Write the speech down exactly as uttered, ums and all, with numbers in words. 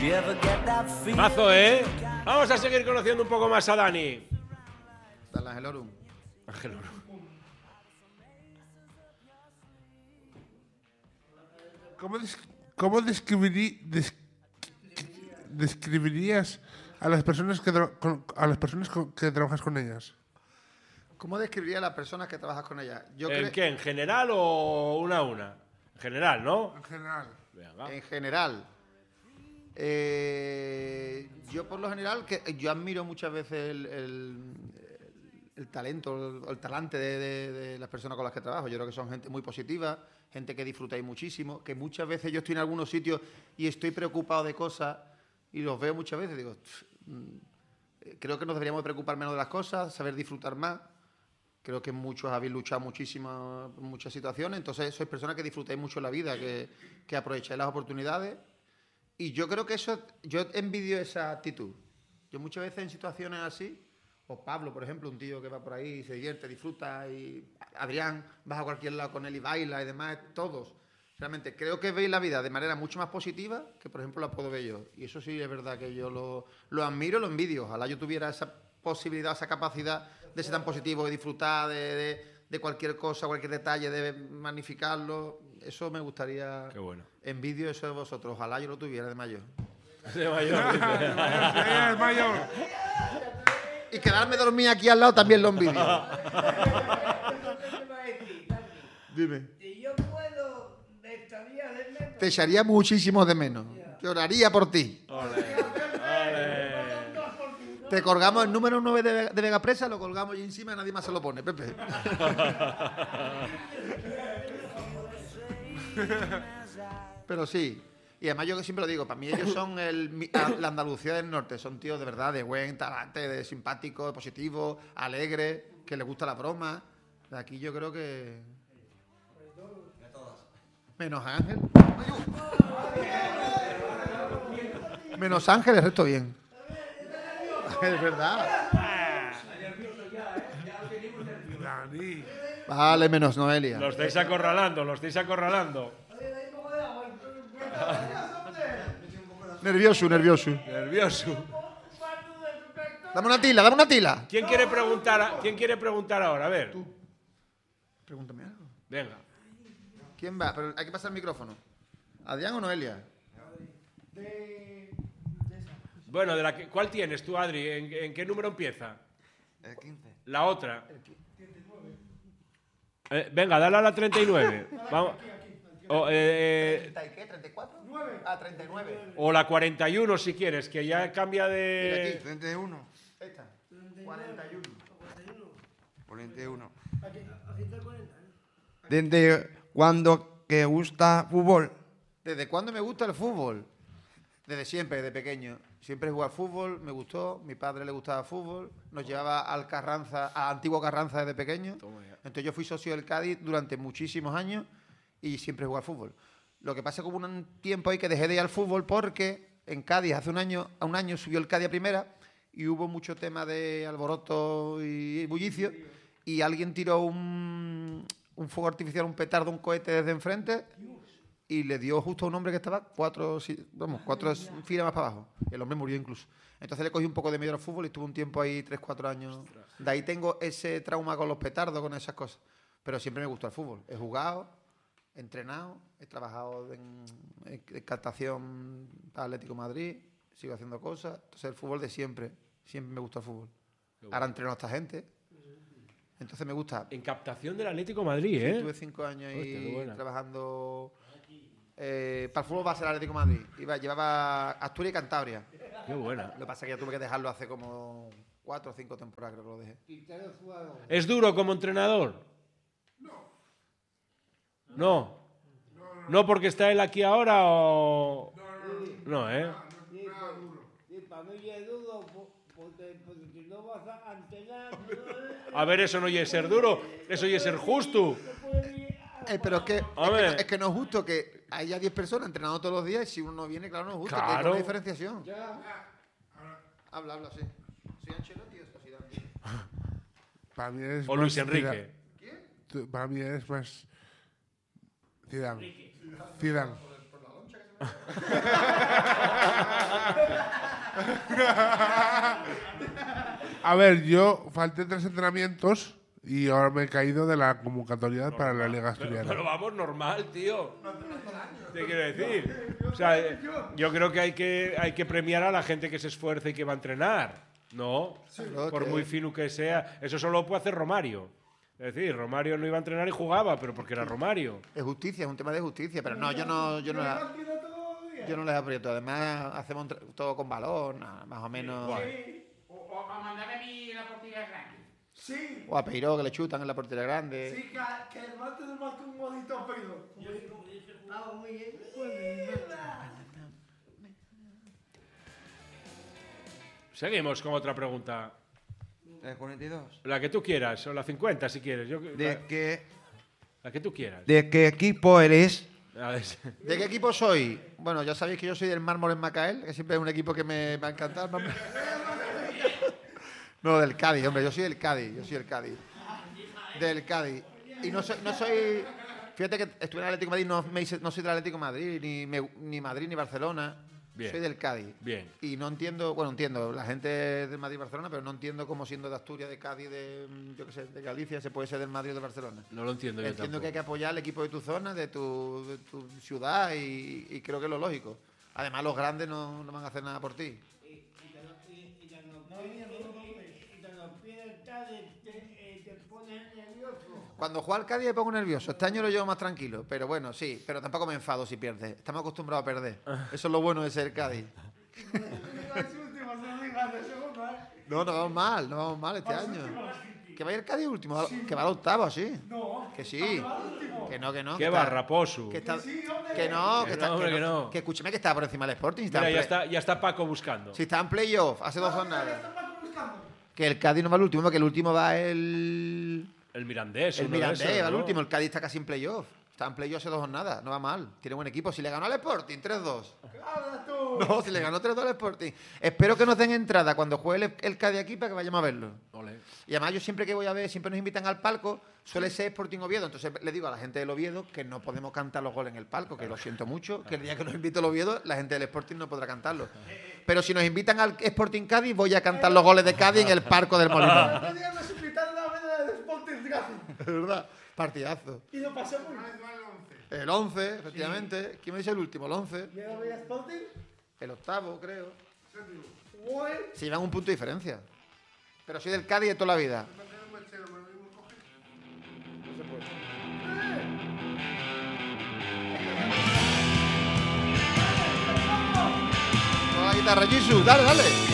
Mazo, ¿eh? Vamos a seguir conociendo un poco más a Dani. Dale, Angelorum. Angelorum. ¿Cómo, des cómo describirí des describirías a las personas que con, a las personas con, que trabajas con ellas? ¿Cómo describiría a las personas que trabajas con ellas? Yo ¿En qué? ¿En general o una a una? En general, ¿no? En general. Venga. En general. Eh, yo por lo general, que yo admiro muchas veces el, el, el talento, el, el talante de, de, de las personas con las que trabajo. Yo creo que son gente muy positiva, gente que disfrutáis muchísimo, que muchas veces yo estoy en algunos sitios y estoy preocupado de cosas y los veo muchas veces y digo, creo que nos deberíamos preocupar menos de las cosas, saber disfrutar más. Creo que muchos habéis luchado muchísimo en muchas situaciones, entonces sois personas que disfrutáis mucho la vida, que, que aprovecháis las oportunidades. Y yo creo que eso, yo envidio esa actitud. Yo muchas veces en situaciones así, o Pablo, por ejemplo, un tío que va por ahí, se divierte, disfruta, y Adrián, vas a cualquier lado con él y baila y demás, todos. Realmente creo que veis la vida de manera mucho más positiva que, por ejemplo, la puedo ver yo. Y eso sí es verdad que yo lo, lo admiro, lo envidio. Ojalá yo tuviera esa posibilidad, esa capacidad de ser tan positivo, de disfrutar de, de, de cualquier cosa, cualquier detalle, de magnificarlo. Eso me gustaría. Qué bueno. Envidio eso de vosotros. Ojalá yo lo tuviera de mayor. De mayor. De mayor. Y quedarme dormido aquí al lado también lo envidio. Dime. Si yo puedo, me echaría de menos. Te echaría muchísimo de menos. Lloraría por ti. Ole, ole. Te colgamos el número nueve de, de Vega Presa, lo colgamos ahí encima y nadie más se lo pone, Pepe. Pero sí. Y además yo siempre lo digo, para mí ellos son el, la Andalucía del Norte, son tíos de verdad, de buen talante, de simpático, de positivo, alegre, que les gusta la broma. De aquí yo creo que... Menos Ángel. Menos Ángel, el resto bien. Es verdad. Dani. Vale, menos Noelia. Lo estáis acorralando, lo estáis acorralando. Nervioso, nervioso. Nervioso. Dame una tila, dame una tila. ¿Quién quiere preguntar, a, ¿quién quiere preguntar ahora? A ver. Tú. Pregúntame algo. Venga. ¿Quién va? Pero hay que pasar el micrófono. ¿Adrián o Noelia? Bueno, de la que, ¿cuál tienes tú, Adri? ¿En, en qué número empieza? El quince. La otra. Eh, venga, dale a la treinta y nueve. Vamos. O, eh, ¿treinta y qué? ¿treinta y cuatro? Ah, treinta y nueve. o la cuarenta y uno si quieres, que ya cambia de... treinta y uno. Esta. cuarenta y uno. cuarenta y uno. ¿Desde cuándo que gusta fútbol? ¿Desde cuándo me gusta el fútbol? Desde siempre, desde pequeño. Siempre he jugado al fútbol, me gustó. Mi padre le gustaba el fútbol. Nos llevaba al Carranza, a Antiguo Carranza desde pequeño. Entonces yo fui socio del Cádiz durante muchísimos años y siempre jugué al fútbol. Lo que pasa es que hubo un tiempo ahí que dejé de ir al fútbol porque en Cádiz hace un año, a un año subió el Cádiz a primera y hubo mucho tema de alboroto y bullicio y alguien tiró un, un fuego artificial, un petardo, un cohete desde enfrente y le dio justo a un hombre que estaba cuatro, vamos, cuatro filas más para abajo. El hombre murió incluso. Entonces le cogí un poco de miedo al fútbol y estuve un tiempo ahí, tres, cuatro años. De ahí tengo ese trauma con los petardos, con esas cosas. Pero siempre me gustó el fútbol. He jugado, he entrenado, he trabajado en, en captación para Atlético de Madrid, sigo haciendo cosas. Entonces el fútbol de siempre, siempre me gusta el fútbol. Ahora entreno a esta gente. Entonces me gusta. En captación del Atlético de Madrid, ¿eh? Sí, tuve cinco años ahí Hostia, trabajando... Eh, para el fútbol va a ser el Atlético de Madrid. Iba, llevaba Asturias y Cantabria. Qué buena. Lo que pasa es que ya tuve que dejarlo hace como cuatro o cinco temporadas, creo que lo dejé. ¿Es duro como entrenador? No. ¿No? ¿No porque está él aquí ahora o...? No, no, ¿eh? Sí, para mí es duro porque si no vas a entrenar... A ver, eso no oye ser duro, eso oye ser justo. Eh, pero es que, es, que no, es que no es justo que haya diez personas entrenando todos los días y si uno no viene, claro, no es justo. Claro. Que hay una diferenciación. Habla, habla, sí. ¿Soy Ancelotti o soy Zidane? Para mí es O Luis más Enrique. Zidane. Para mí es más Zidane. Zidane. A ver, yo falté tres entrenamientos y ahora me he caído de la convocatoria para la Liga Pero, Asturiana. pero vamos, normal, tío. ¿Qué quiero decir? O sea, eh, yo creo que hay, que hay que premiar a la gente que se esfuerza y que va a entrenar. No, Claro por que- muy fino que sea. Eso solo lo puede hacer Romario. Es decir, Romario no iba a entrenar y jugaba, pero porque era Romario. Es justicia, es un tema de justicia, pero no, yo no, yo no, la- yo no les aprieto. Además, hacemos un tra- todo con balón, nada, más o menos. O, o a mandarme a mí la portería grande. Sí, O a Peiró, que le chutan en la portería grande. sí, que, que el martes le marca un bonito a Pedro. Ah, muy bien. Seguimos con otra pregunta. ¿De cuarenta y dos? La que tú quieras, o la cincuenta si quieres. Yo, ¿De la, qué, la que tú quieras. ¿De qué equipo eres? A ver, ¿De qué equipo soy? Bueno, ya sabéis que yo soy del Mármol en Macael, que siempre es un equipo que me va a encantar. el Mármol. No, del Cádiz, hombre, yo soy del Cádiz, yo soy del Cádiz. Del Cádiz. Y no soy, no soy fíjate que estuve en el Atlético de Madrid, no, me hice- no soy del Atlético de Madrid, ni, me- ni Madrid ni Barcelona. Bien. Soy del Cádiz. Bien. Y no entiendo, bueno, entiendo, la gente es del Madrid y Barcelona, pero no entiendo cómo siendo de Asturias, de Cádiz, de, mm, yo qué sé, de Galicia, se puede ser del Madrid o de Barcelona. no lo entiendo yo Entiendo que hay tampoco. que apoyar al equipo de tu zona, de tu, de tu ciudad, y, y creo que es lo lógico. Además, los grandes no, no van a hacer nada por ti. Cuando juega al Cádiz me pongo nervioso. Este año lo llevo más tranquilo, pero bueno, sí, pero tampoco me enfado si pierde. Estamos acostumbrados a perder. Eso es lo bueno de ser Cádiz. No, no vamos mal, no vamos mal este año. Que va a ir el Cádiz último, que va al octavo, sí. Que sí. Que no, que no. Qué que está- barraposo. Que, está, que no, que, Que está, no, hombre, que, que no. no. Que escúchame que estaba por encima del Sporting. si estaba Mira, en ya play- está, ya está Paco buscando. Si está en playoff, hace dos jornadas. Que el Cádiz no va al último, que el último va el. El Mirandés. El uno de Mirandés esos, va al ¿no? último. El Cádiz está casi en playoff. Está en playoff hace dos jornadas. No va mal. Tiene buen equipo. Si le ganó al Sporting, tres dos. No, si le ganó tres dos al Sporting. Espero que nos den entrada cuando juegue el, el Cádiz aquí para que vayamos a verlo. Ole. Y además yo siempre que voy a ver, siempre nos invitan al palco, suele ser Sporting Oviedo. Entonces le digo a la gente del Oviedo que no podemos cantar los goles en el palco, que lo siento mucho, que el día que nos invite el Oviedo, la gente del Sporting no podrá cantarlos. Pero si nos invitan al Sporting Cádiz, voy a cantar los goles de Cádiz en el Parco del Molinón. Otro día nos invitaron a ver el Sporting Racing De verdad, partidazo. y lo pasé muy bien. El once, efectivamente. ¿Quién me dice el último? El once. ¿Y ahora voy a Sporting? El octavo, creo. Bueno, Se llevan un punto de diferencia. Pero soy del Cádiz de toda la vida. Toda la guitarra, Jesús. Dale, dale.